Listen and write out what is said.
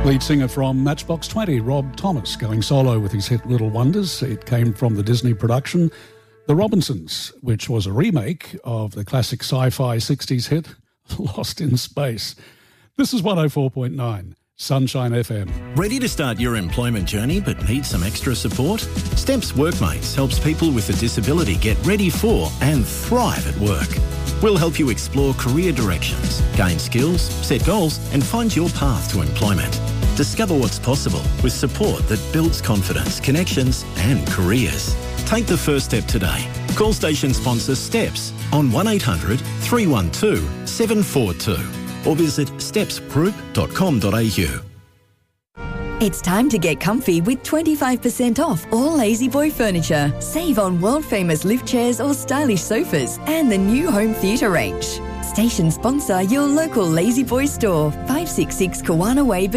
Lead singer from Matchbox 20, Rob Thomas, going solo with his hit Little Wonders. It came from the Disney production The Robinsons, which was a remake of the classic sci-fi 60s hit Lost in Space. This is 104.9 Sunshine FM. Ready to start your employment journey but need some extra support? Steps Workmates helps people with a disability get ready for and thrive at work. We'll help you explore career directions, gain skills, set goals and find your path to employment. Discover what's possible with support that builds confidence, connections and careers. Take the first step today. Call station sponsor Steps on 1800 312 742 or visit stepsgroup.com.au. It's time to get comfy with 25% off all La-Z-Boy furniture. Save on world-famous lift chairs or stylish sofas and the new home theatre range. Station sponsor your local La-Z-Boy store, 566 Kawana Way,